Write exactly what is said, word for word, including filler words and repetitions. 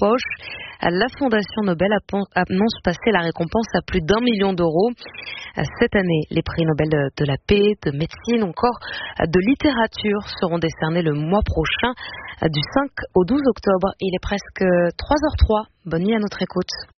poche. La Fondation Nobel annonce passer la récompense à plus d'un million d'euros. Cette année, les prix Nobel de la paix, de médecine, encore de littérature seront décernés le mois prochain, du cinq au douze octobre. Il est presque trois heures zéro trois. Bonne nuit à notre écoute.